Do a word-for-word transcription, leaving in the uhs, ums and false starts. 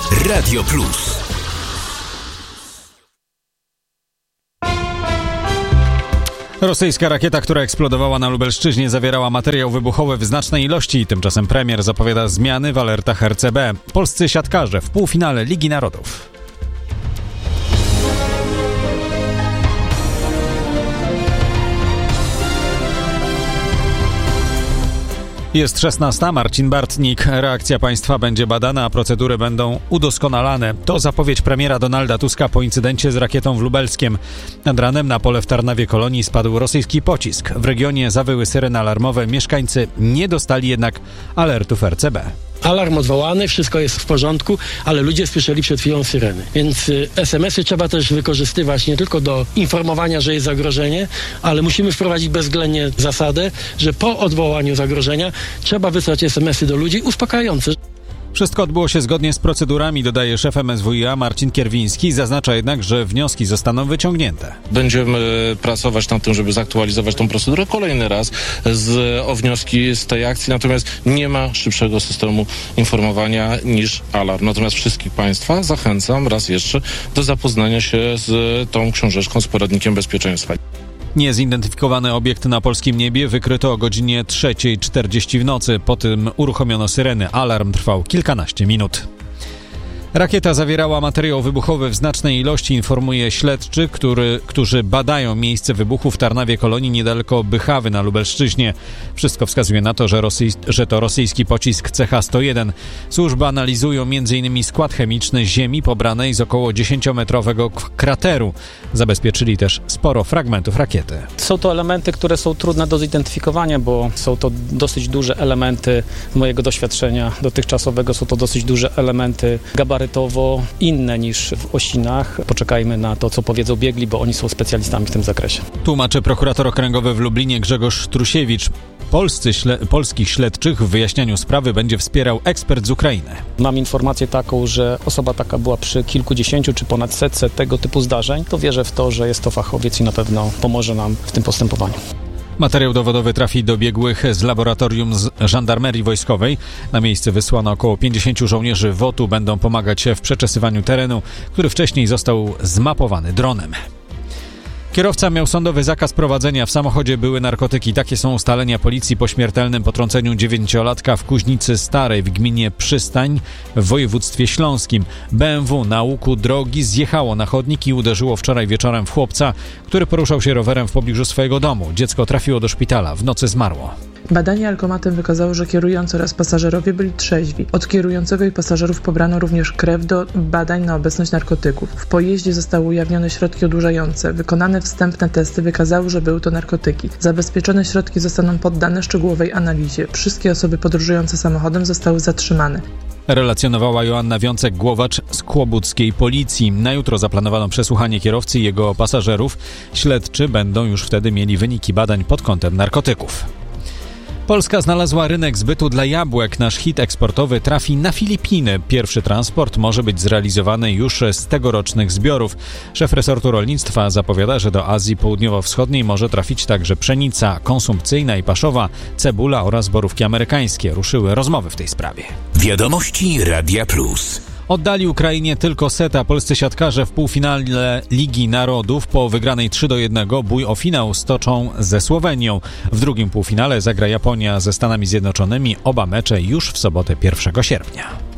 Radio Plus. Rosyjska rakieta, która eksplodowała na Lubelszczyźnie, zawierała materiał wybuchowy w znacznej ilości. Tymczasem premier zapowiada zmiany w alertach R C B. Polscy siatkarze w półfinale Ligi Narodów. Jest szesnasta. Marcin Bartnik. Reakcja państwa będzie badana, a procedury będą udoskonalane. To zapowiedź premiera Donalda Tuska po incydencie z rakietą w Lubelskiem. Nad ranem na pole w Tarnawie Kolonii spadł rosyjski pocisk. W regionie zawyły syreny alarmowe. Mieszkańcy nie dostali jednak alertów R C B. Alarm odwołany, wszystko jest w porządku, ale ludzie słyszeli przed chwilą syreny. Więc y, es em esy trzeba też wykorzystywać nie tylko do informowania, że jest zagrożenie, ale musimy wprowadzić bezwzględnie zasadę, że po odwołaniu zagrożenia trzeba wysłać es em esy do ludzi uspokajające. Wszystko odbyło się zgodnie z procedurami, dodaje szef M S W i A Marcin Kierwiński. Zaznacza jednak, że wnioski zostaną wyciągnięte. Będziemy pracować nad tym, żeby zaktualizować tą procedurę kolejny raz z, o wnioski z tej akcji, natomiast nie ma szybszego systemu informowania niż alarm. Natomiast wszystkich państwa zachęcam raz jeszcze do zapoznania się z tą książeczką, z poradnikiem bezpieczeństwa. Niezidentyfikowany obiekt na polskim niebie wykryto o godzinie trzeciej czterdzieści w nocy. Po tym uruchomiono syreny. Alarm trwał kilkanaście minut. Rakieta zawierała materiał wybuchowy w znacznej ilości, informuje śledczy, który, którzy badają miejsce wybuchu w Tarnawie Kolonii niedaleko Bychawy na Lubelszczyźnie. Wszystko wskazuje na to, że, rosyjs- że to rosyjski pocisk C H sto jeden. Służby analizują między innymi skład chemiczny ziemi pobranej z około dziesięciometrowego krateru. Zabezpieczyli też sporo fragmentów rakiety. Są to elementy, które są trudne do zidentyfikowania, bo są to dosyć duże elementy z mojego doświadczenia dotychczasowego. Są to dosyć duże elementy gabarytowe. Inne niż w Osinach. Poczekajmy na to, co powiedzą biegli, bo oni są specjalistami w tym zakresie. Tłumaczy prokurator okręgowy w Lublinie Grzegorz Trusiewicz. Polscy śle- polskich śledczych w wyjaśnianiu sprawy będzie wspierał ekspert z Ukrainy. Mam informację taką, że osoba taka była przy kilkudziesięciu czy ponad setce tego typu zdarzeń. To wierzę w to, że jest to fachowiec i na pewno pomoże nam w tym postępowaniu. Materiał dowodowy trafi do biegłych z laboratorium z żandarmerii wojskowej. Na miejsce wysłano około pięćdziesięciu żołnierzy W O T-u. Będą pomagać w przeczesywaniu terenu, który wcześniej został zmapowany dronem. Kierowca miał sądowy zakaz prowadzenia. W samochodzie były narkotyki. Takie są ustalenia policji po śmiertelnym potrąceniu dziewięciolatka w Kuźnicy Starej w gminie Przystań w województwie śląskim. B M W na łuku drogi zjechało na chodnik i uderzyło wczoraj wieczorem w chłopca, który poruszał się rowerem w pobliżu swojego domu. Dziecko trafiło do szpitala. W nocy zmarło. Badanie alkomatem wykazało, że kierujący oraz pasażerowie byli trzeźwi. Od kierującego i pasażerów pobrano również krew do badań na obecność narkotyków. W pojeździe zostały ujawnione środki odurzające. Wykonane wstępne testy wykazały, że były to narkotyki. Zabezpieczone środki zostaną poddane szczegółowej analizie. Wszystkie osoby podróżujące samochodem zostały zatrzymane. Relacjonowała Joanna Wiącek-Głowacz z kłobuckiej policji. Na jutro zaplanowano przesłuchanie kierowcy i jego pasażerów. Śledczy będą już wtedy mieli wyniki badań pod kątem narkotyków. Polska znalazła rynek zbytu dla jabłek. Nasz hit eksportowy trafi na Filipiny. Pierwszy transport może być zrealizowany już z tegorocznych zbiorów. Szef resortu rolnictwa zapowiada, że do Azji Południowo-Wschodniej może trafić także pszenica konsumpcyjna i paszowa, cebula oraz borówki amerykańskie. Ruszyły rozmowy w tej sprawie. Wiadomości Radia Plus. Oddali Ukrainie tylko set, a polscy siatkarze w półfinale Ligi Narodów po wygranej trzy do jednego bój o finał stoczą ze Słowenią. W drugim półfinale zagra Japonia ze Stanami Zjednoczonymi. Oba mecze już w sobotę pierwszego sierpnia.